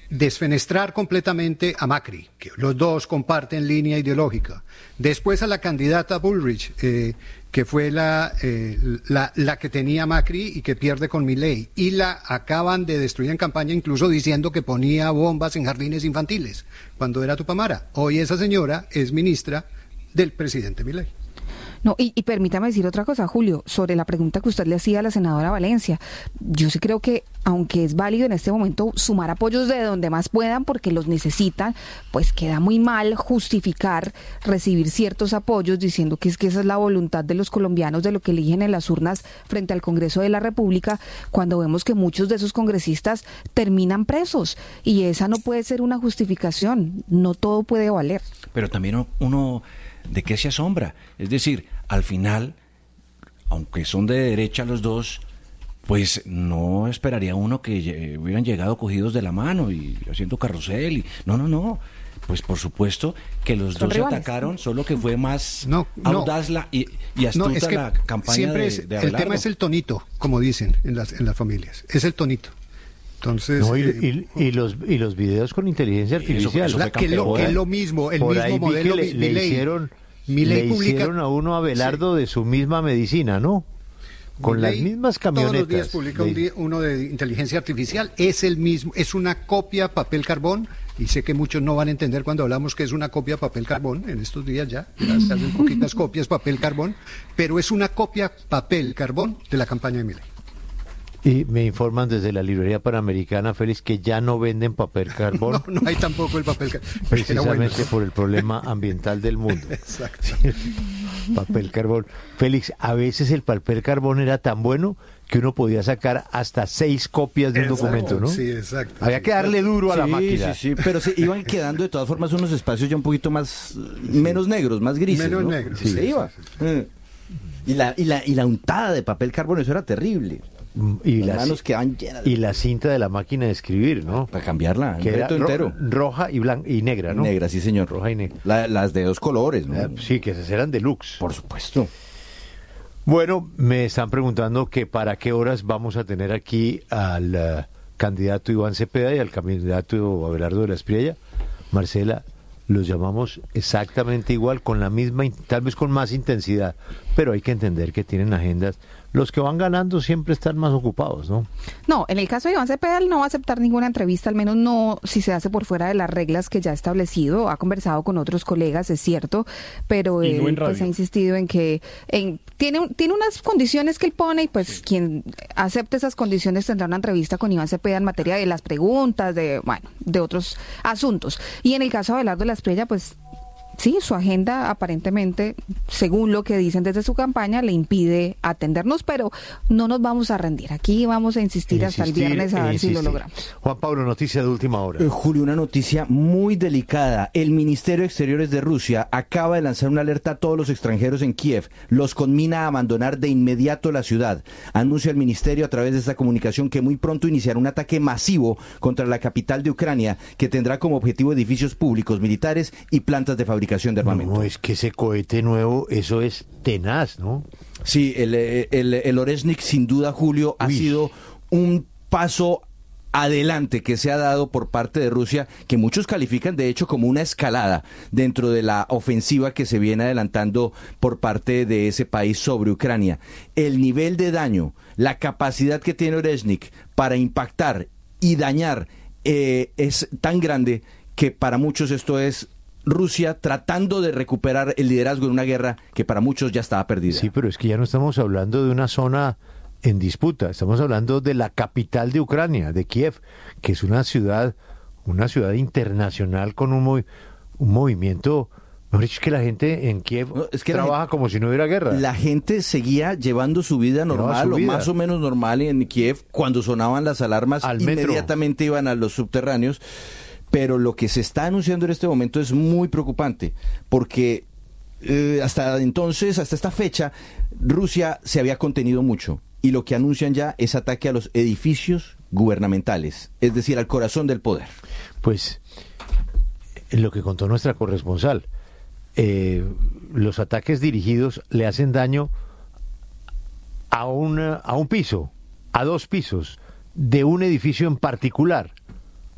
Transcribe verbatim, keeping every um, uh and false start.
desfenestrar completamente a Macri, que los dos comparten línea ideológica. Después a la candidata Bullrich, eh, que fue la, eh, la, la que tenía Macri y que pierde con Milei. Y la acaban de destruir en campaña, incluso diciendo que ponía bombas en jardines infantiles, cuando era Tupamara. Hoy esa señora es ministra del presidente Milei. No, y, y permítame decir otra cosa, Julio, sobre la pregunta que usted le hacía a la senadora Valencia. Yo sí creo que, aunque es válido en este momento sumar apoyos de donde más puedan, porque los necesitan, pues queda muy mal justificar recibir ciertos apoyos diciendo que es que esa es la voluntad de los colombianos, de lo que eligen en las urnas frente al Congreso de la República, cuando vemos que muchos de esos congresistas terminan presos. Y esa no puede ser una justificación, no todo puede valer. Pero también uno... ¿de qué se asombra? Es decir, al final, aunque son de derecha los dos, pues no esperaría uno que hubieran llegado cogidos de la mano y haciendo carrusel. Y, no, no, no. Pues por supuesto que los son dos rivales. Se atacaron, solo que fue más no, audaz no, la, y, y astuta no, es que la campaña siempre de, es, de el Abelardo. tema es el tonito, como dicen en las, en las familias. Es el tonito. Entonces, no, y, eh, y, y los y los videos con inteligencia artificial, eso, eso la, que, lo, que es lo mismo, el por mismo ahí vi modelo. que le, le Milei. hicieron, Milei le publica, hicieron a uno a Abelardo sí. de su misma medicina, ¿no? Con Milei, las mismas camionetas. Todos los días publica un día, uno de inteligencia artificial, es el mismo, es una copia papel carbón, y sé que muchos no van a entender cuando hablamos que es una copia papel carbón, en estos días ya, ya se hacen poquitas copias papel carbón, pero es una copia papel carbón de la campaña de Milei. Y me informan desde la librería Panamericana, Félix, que ya no venden papel carbón. No, no hay tampoco el papel carbón. Precisamente bueno. por el problema ambiental del mundo. Exacto. Papel carbón. Félix, a veces el papel carbón era tan bueno que uno podía sacar hasta seis copias de un exacto, documento, ¿no? Sí, exacto. Había sí, que darle duro a sí, la máquina. Sí, sí, pero se iban quedando de todas formas unos espacios ya un poquito más, menos negros, más grises, menos ¿no? negros. Sí, se sí, iba. Sí, sí. Y la, y la, y la untada de papel carbón, eso era terrible. Y las la, manos quedaban llenas de... y la cinta de la máquina de escribir, ¿no? Para cambiarla, que un era reto ro entero. roja y blanca y negra, ¿no? Negra, sí señor. Roja y negra. La, las de dos colores, ¿no? Eh, sí, que esas eran deluxe. Por supuesto. Bueno, me están preguntando que para qué horas vamos a tener aquí al uh, candidato Iván Cepeda y al candidato Abelardo de la Espriella. Marcela, los llamamos exactamente igual, con la misma, tal vez con más intensidad, pero hay que entender que tienen agendas. Los que van ganando siempre están más ocupados, ¿no? No, en el caso de Iván Cepeda, él no va a aceptar ninguna entrevista, al menos no si se hace por fuera de las reglas que ya ha establecido. Ha conversado con otros colegas, es cierto, pero él no pues, ha insistido en que en, tiene, tiene unas condiciones que él pone y pues sí. quien acepte esas condiciones tendrá una entrevista con Iván Cepeda en materia de las preguntas, de bueno, de otros asuntos. Y en el caso de Abelardo de la Espriella, pues sí, su agenda aparentemente, según lo que dicen desde su campaña, le impide atendernos, pero no nos vamos a rendir. Aquí vamos a insistir, insistir hasta el viernes a ver insistir. si lo logramos. Juan Pablo, noticia de última hora. Eh, Julio, una noticia muy delicada. El Ministerio de Exteriores de Rusia acaba de lanzar una alerta a todos los extranjeros en Kiev. Los conmina a abandonar de inmediato la ciudad. Anuncia el ministerio a través de esta comunicación que muy pronto iniciará un ataque masivo contra la capital de Ucrania, que tendrá como objetivo edificios públicos, militares y plantas de fabricación de armamento. No, es que ese cohete nuevo, eso es tenaz, ¿no? Sí, el, el, el Oreshnik, sin duda, Julio, ha Uy. sido un paso adelante que se ha dado por parte de Rusia, que muchos califican de hecho como una escalada dentro de la ofensiva que se viene adelantando por parte de ese país sobre Ucrania. El nivel de daño, la capacidad que tiene Oreshnik para impactar y dañar eh, es tan grande que para muchos esto es Rusia tratando de recuperar el liderazgo en una guerra que para muchos ya estaba perdida. Sí, pero es que ya no estamos hablando de una zona en disputa, estamos hablando de la capital de Ucrania, de Kiev, que es una ciudad, una ciudad internacional con un, movi un movimiento. No, es que la gente en Kiev no, es que trabaja gente, como si no hubiera guerra. La gente seguía llevando su vida normal, su vida. o más o menos normal en Kiev, cuando sonaban las alarmas, Al inmediatamente metro. iban a los subterráneos. Pero lo que se está anunciando en este momento es muy preocupante, porque eh, hasta entonces, hasta esta fecha, Rusia se había contenido mucho, y lo que anuncian ya es ataque a los edificios gubernamentales, es decir, al corazón del poder. Pues, lo que contó nuestra corresponsal, eh, los ataques dirigidos le hacen daño a, una, a un piso, a dos pisos, de un edificio en particular.